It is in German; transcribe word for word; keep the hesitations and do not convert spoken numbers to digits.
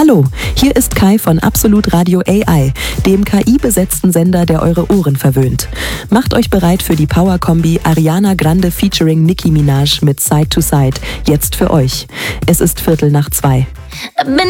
Hallo, hier ist Kai von Absolut Radio A I, dem K I-besetzten Sender, der eure Ohren verwöhnt. Macht euch bereit für die Power-Kombi Ariana Grande featuring Nicki Minaj mit Side to Side, jetzt für euch. Es ist Viertel nach zwei. Bin